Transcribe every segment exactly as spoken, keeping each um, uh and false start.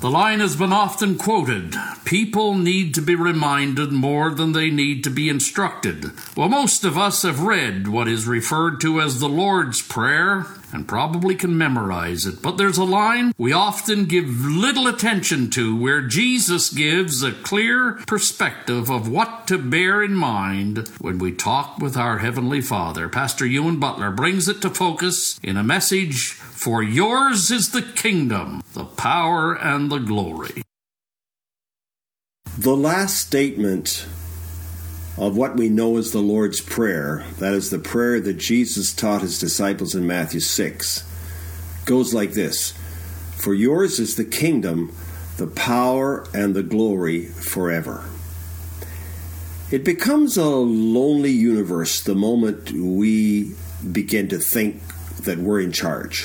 The line has been often quoted, people need to be reminded more than they need to be instructed. Well, most of us have read what is referred to as the Lord's Prayer and probably can memorize it. But there's a line we often give little attention to where Jesus gives a clear perspective of what to bear in mind when we talk with our Heavenly Father. Pastor Ewan Butler brings it to focus in a message, "For yours is the kingdom, the power, and the glory." The last statement of what we know as the Lord's Prayer, that is the prayer that Jesus taught his disciples in Matthew six, goes like this: "For yours is the kingdom, the power, and the glory forever." It becomes a lonely universe the moment we begin to think that we're in charge.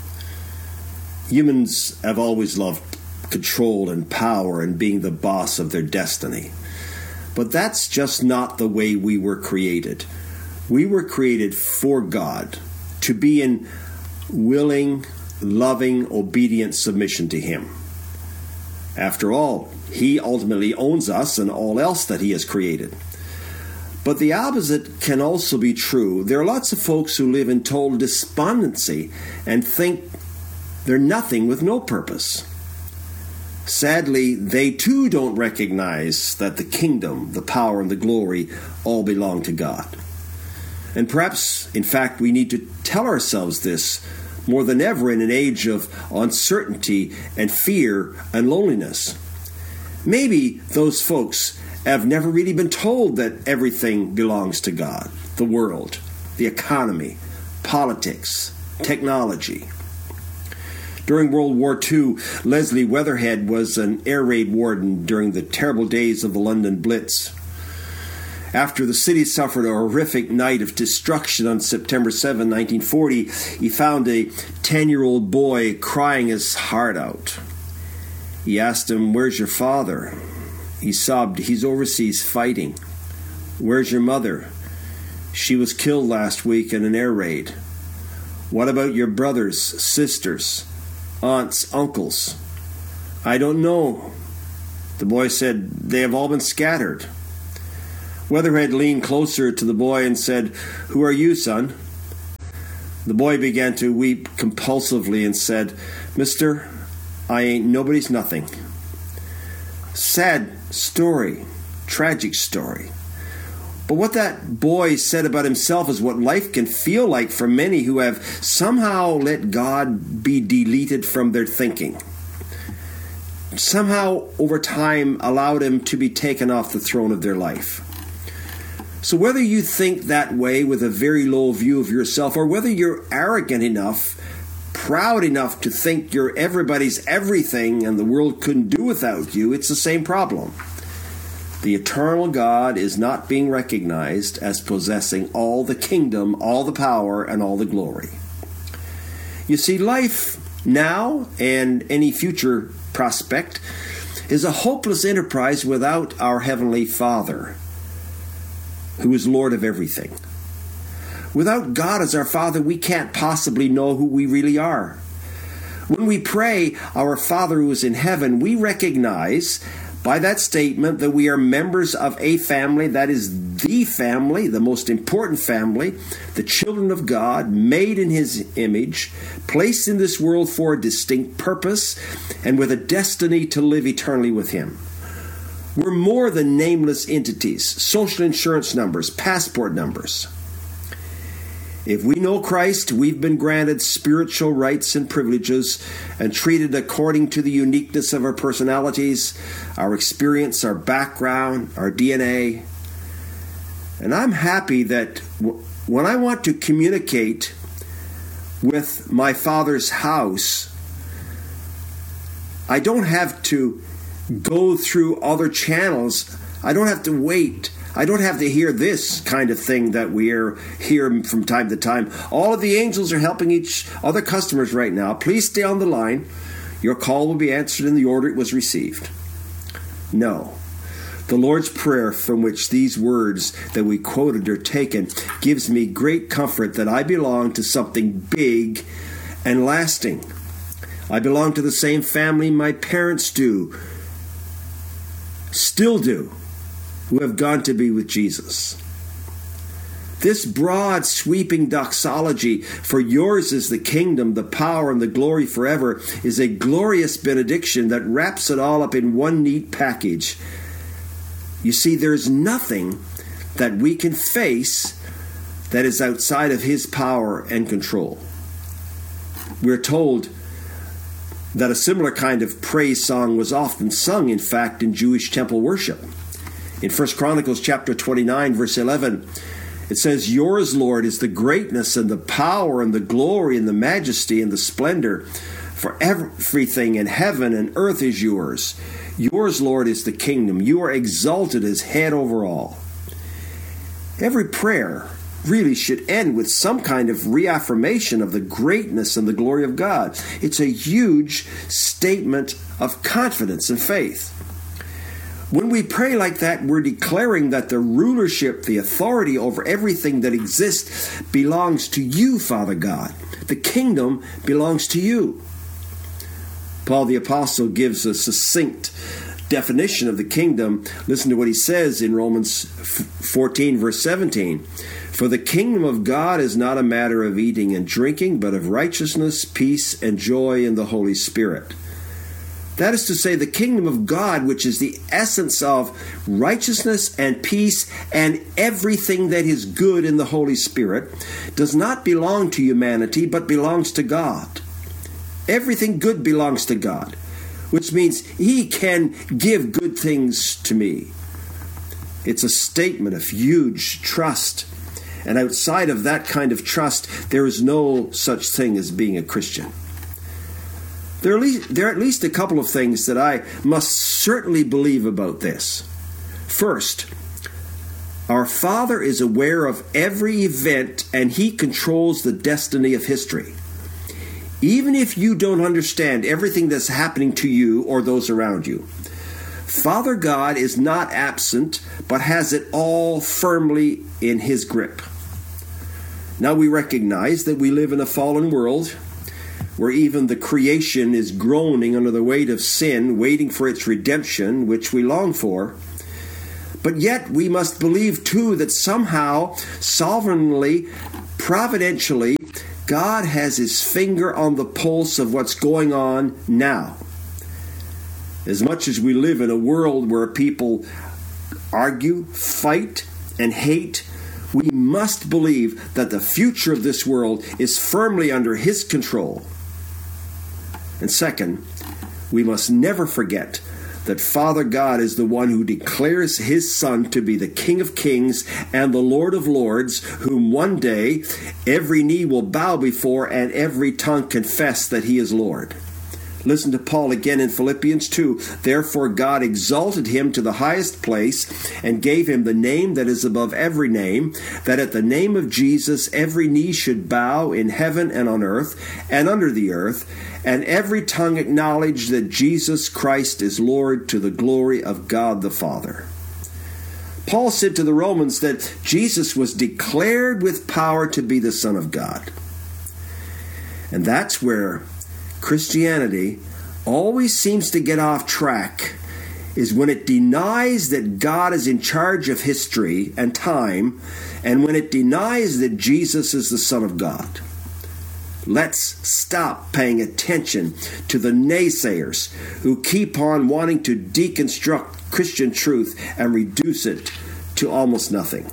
Humans have always loved control and power and being the boss of their destiny. But that's just not the way we were created. We were created for God, to be in willing, loving, obedient submission to Him. After all, He ultimately owns us and all else that He has created. But the opposite can also be true. There are lots of folks who live in total despondency and think they're nothing with no purpose. Sadly, they too don't recognize that the kingdom, the power, and the glory all belong to God. And perhaps, in fact, we need to tell ourselves this more than ever in an age of uncertainty and fear and loneliness. Maybe those folks have never really been told that everything belongs to God: the world, the economy, politics, technology. During World War Two, Leslie Weatherhead was an air raid warden during the terrible days of the London Blitz. After the city suffered a horrific night of destruction on September seventh, nineteen forty, he found a ten-year-old boy crying his heart out. He asked him, "Where's your father?" He sobbed, "He's overseas fighting." "Where's your mother?" "She was killed last week in an air raid." "What about your brothers, sisters, aunts, uncles?" "I don't know." The boy said, "They have all been scattered." Weatherhead leaned closer to the boy and said, "Who are you, son?" The boy began to weep compulsively and said, "Mister, I ain't nobody's nothing." Sad story, tragic story. But what that boy said about himself is what life can feel like for many who have somehow let God be deleted from their thinking. Somehow, over time, allowed Him to be taken off the throne of their life. So whether you think that way with a very low view of yourself, or whether you're arrogant enough, proud enough to think you're everybody's everything and the world couldn't do without you, it's the same problem. The eternal God is not being recognized as possessing all the kingdom, all the power, and all the glory. You see, life now and any future prospect is a hopeless enterprise without our Heavenly Father, who is Lord of everything. Without God as our Father, we can't possibly know who we really are. When we pray, "Our Father who is in heaven," we recognize by that statement that we are members of a family that is the family, the most important family, the children of God, made in His image, placed in this world for a distinct purpose, and with a destiny to live eternally with Him. We're more than nameless entities, social insurance numbers, passport numbers. If we know Christ, we've been granted spiritual rights and privileges and treated according to the uniqueness of our personalities, our experience, our background, our D N A. And I'm happy that w- when I want to communicate with my Father's house, I don't have to go through other channels. I don't have to wait. I don't have to hear this kind of thing that we hear, hear from time to time. All of the angels are helping each other customers right now. Please stay on the line. Your call will be answered in the order it was received. No. The Lord's Prayer, from which these words that we quoted are taken, gives me great comfort that I belong to something big and lasting. I belong to the same family my parents do, still do, who have gone to be with Jesus. This broad, sweeping doxology, for yours is the kingdom, the power, and the glory forever, is a glorious benediction that wraps it all up in one neat package. You see, there's nothing that we can face that is outside of his power and control. We're told that a similar kind of praise song was often sung, in fact, in Jewish temple worship. In First Chronicles chapter twenty-nine, verse eleven, it says, "Yours, Lord, is the greatness and the power and the glory and the majesty and the splendor, for everything in heaven and earth is yours. Yours, Lord, is the kingdom. You are exalted as head over all." Every prayer really should end with some kind of reaffirmation of the greatness and the glory of God. It's a huge statement of confidence and faith. When we pray like that, we're declaring that the rulership, the authority over everything that exists belongs to you, Father God. The kingdom belongs to you. Paul the Apostle gives a succinct definition of the kingdom. Listen to what he says in Romans fourteen, verse seventeen. "For the kingdom of God is not a matter of eating and drinking, but of righteousness, peace, and joy in the Holy Spirit." That is to say, the kingdom of God, which is the essence of righteousness and peace and everything that is good in the Holy Spirit, does not belong to humanity, but belongs to God. Everything good belongs to God, which means he can give good things to me. It's a statement of huge trust. And outside of that kind of trust, there is no such thing as being a Christian. There are, least, there are at least a couple of things that I must certainly believe about this. First, our Father is aware of every event and he controls the destiny of history. Even if you don't understand everything that's happening to you or those around you, Father God is not absent, but has it all firmly in his grip. Now we recognize that we live in a fallen world where even the creation is groaning under the weight of sin, waiting for its redemption, which we long for. But yet we must believe too that somehow, sovereignly, providentially, God has his finger on the pulse of what's going on now. As much as we live in a world where people argue, fight, and hate, we must believe that the future of this world is firmly under his control. And second, we must never forget that Father God is the one who declares his Son to be the King of Kings and the Lord of Lords, whom one day every knee will bow before and every tongue confess that he is Lord. Listen to Paul again in Philippians two. "Therefore God exalted him to the highest place and gave him the name that is above every name, that at the name of Jesus every knee should bow in heaven and on earth and under the earth, and every tongue acknowledge that Jesus Christ is Lord, to the glory of God the Father." Paul said to the Romans that Jesus was declared with power to be the Son of God. And that's where Christianity always seems to get off track, is when it denies that God is in charge of history and time, and when it denies that Jesus is the Son of God. Let's stop paying attention to the naysayers who keep on wanting to deconstruct Christian truth and reduce it to almost nothing.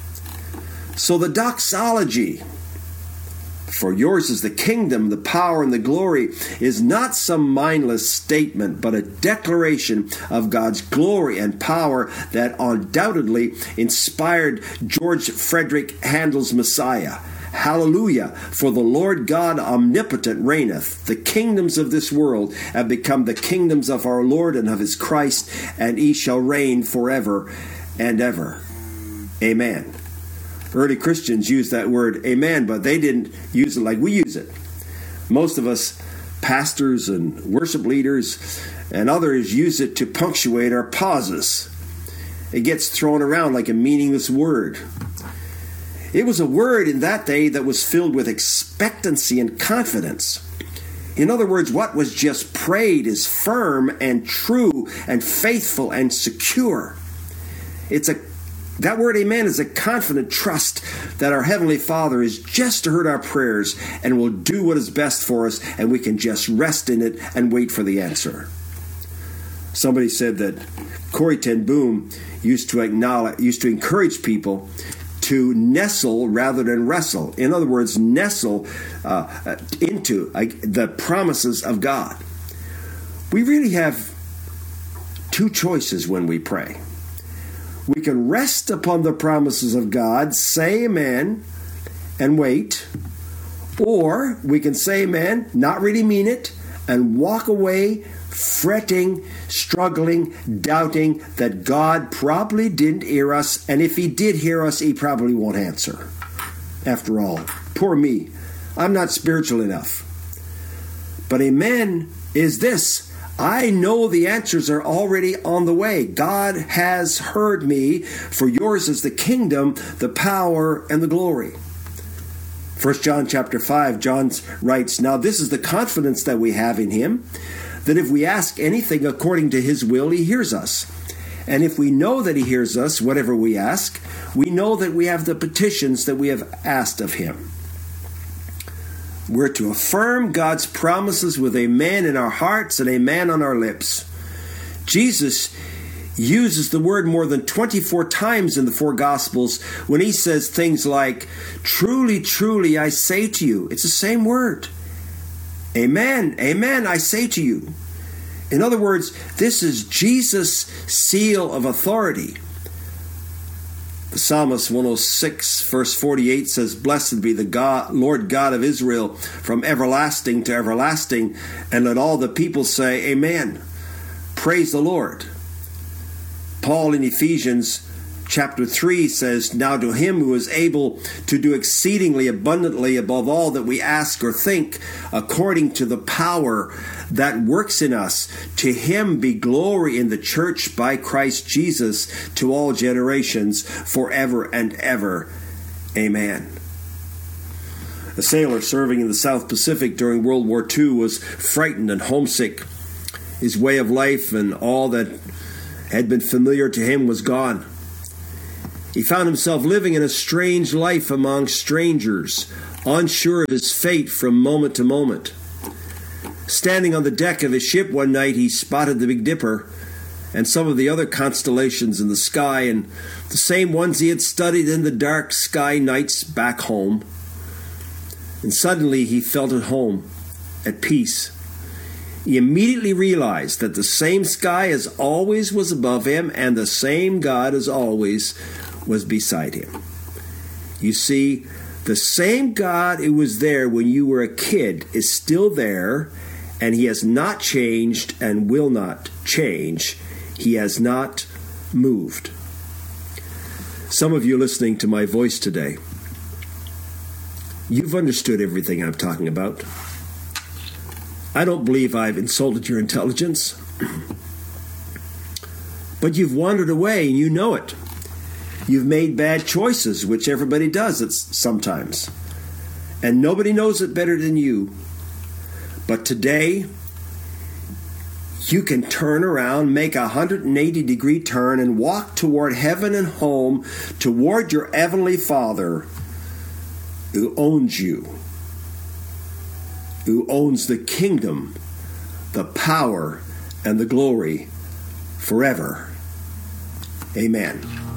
So the doxology, "For yours is the kingdom, the power, and the glory," is not some mindless statement, but a declaration of God's glory and power that undoubtedly inspired George Frederick Handel's Messiah. "Hallelujah, for the Lord God omnipotent reigneth. The kingdoms of this world have become the kingdoms of our Lord and of his Christ, and he shall reign forever and ever. Amen." Early Christians used that word amen, but they didn't use it like we use it. Most of us, pastors and worship leaders and others, use it to punctuate our pauses. It gets thrown around like a meaningless word. It was a word in that day that was filled with expectancy and confidence. In other words, what was just prayed is firm and true and faithful and secure. It's a That word amen is a confident trust that our Heavenly Father is just heard our prayers and will do what is best for us, and we can just rest in it and wait for the answer. Somebody said that Corrie ten Boom used to acknowledge, used to encourage people to nestle rather than wrestle. In other words, nestle uh, into uh, the promises of God. We really have two choices when we pray. We can rest upon the promises of God, say amen, and wait. Or we can say amen, not really mean it, and walk away fretting, struggling, doubting that God probably didn't hear us, and if he did hear us, he probably won't answer. After all, poor me, I'm not spiritual enough. But amen is this: I know the answers are already on the way. God has heard me, for yours is the kingdom, the power, and the glory. First John chapter five, John writes, "Now this is the confidence that we have in him, that if we ask anything according to his will, he hears us. And if we know that he hears us, whatever we ask, we know that we have the petitions that we have asked of him." We're to affirm God's promises with amen in our hearts and amen on our lips. Jesus uses the word more than twenty-four times in the four Gospels when he says things like, "Truly, truly, I say to you." It's the same word. Amen, amen, I say to you. In other words, this is Jesus' seal of authority. The Psalmist one oh six, verse forty-eight says, "Blessed be the God, Lord God of Israel, from everlasting to everlasting." And let all the people say, "Amen." Praise the Lord. Paul in Ephesians chapter three says, "Now to him who is able to do exceedingly abundantly above all that we ask or think, according to the power that works in us, to him be glory in the church by Christ Jesus to all generations, forever and ever. Amen." A sailor serving in the South Pacific during World War Two was frightened and homesick. His way of life and all that had been familiar to him was gone. He found himself living in a strange life among strangers, unsure of his fate from moment to moment. Standing on the deck of his ship one night, he spotted the Big Dipper and some of the other constellations in the sky, and the same ones he had studied in the dark sky nights back home. And suddenly he felt at home, at peace. He immediately realized that the same sky as always was above him, and the same God as always was beside him. You see, the same God who was there when you were a kid is still there, and he has not changed and will not change. He has not moved. Some of you listening to my voice today, you've understood everything I'm talking about. I don't believe I've insulted your intelligence. But you've wandered away and you know it. You've made bad choices, which everybody does it sometimes. And nobody knows it better than you. But today, you can turn around, make a one hundred eighty degree turn, and walk toward heaven and home, toward your heavenly Father who owns you, who owns the kingdom, the power, and the glory forever. Amen.